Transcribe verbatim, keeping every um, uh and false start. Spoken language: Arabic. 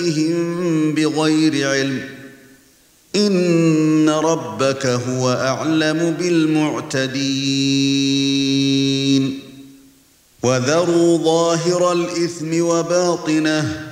بهم بغير علم إن ربك هو أعلم بالمعتدين وذروا ظاهر الإثم وباطنه